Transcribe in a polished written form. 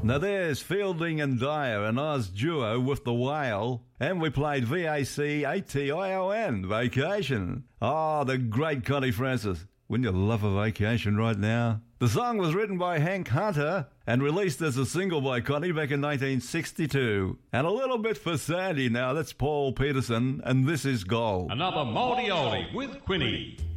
Now there's Fielding and Dyer, an Oz duo with The Whale. And we played VACATION, Vacation. Oh, the great Connie Francis. Wouldn't you love a vacation right now? The song was written by Hank Hunter and released as a single by Connie back in 1962. And a little bit for Sandy now. That's Paul Peterson, and this is Gold. Another Moldie Oldie with Quinny.